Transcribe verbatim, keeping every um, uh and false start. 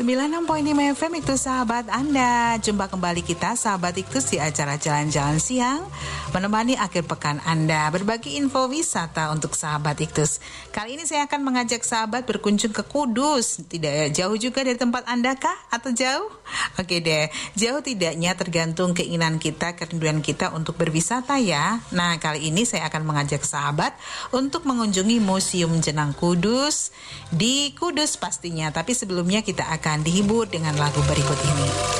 sembilan puluh enam koma lima F M itu sahabat Anda. Jumpa kembali kita sahabat Iktus di acara Jalan-Jalan Siang, menemani akhir pekan Anda, berbagi info wisata untuk sahabat Iktus. Kali ini saya akan mengajak sahabat berkunjung ke Kudus. Tidak jauh juga dari tempat Anda kah? Atau jauh? Oke deh, jauh tidaknya tergantung keinginan kita, kerinduan kita untuk berwisata ya. Nah, kali ini saya akan mengajak sahabat untuk mengunjungi Museum Jenang Kudus di Kudus pastinya. Tapi sebelumnya kita akan dihibur dengan lagu berikut ini.